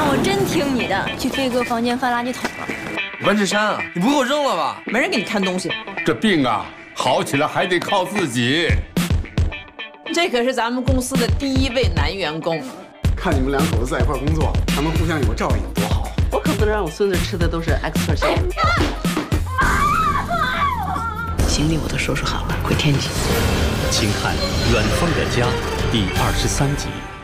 我真听你的，去飞哥房间翻垃圾桶了。 文志山啊，你不给我扔了吧？ 没人给你看东西。 这病啊，好起来还得靠自己。 这可是咱们公司的第1位男员工。 看你们两口子在一块工作，咱们互相有照应，多好。 我可不能让我孙子吃的都是 X 特效。行李我都收拾好了，回天津。 请看《远方的家》第23集。